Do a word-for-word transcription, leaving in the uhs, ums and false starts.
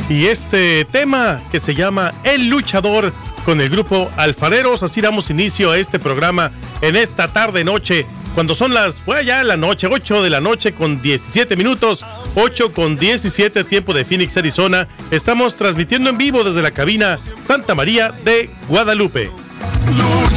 y este tema que se llama El Luchador con el grupo Alfareros. Así damos inicio a este programa en esta tarde noche, cuando son las, fue ya la noche, ocho de la noche con diecisiete minutos, ocho con diecisiete tiempo de Phoenix, Arizona. Estamos transmitiendo en vivo desde la cabina Santa María de Guadalupe.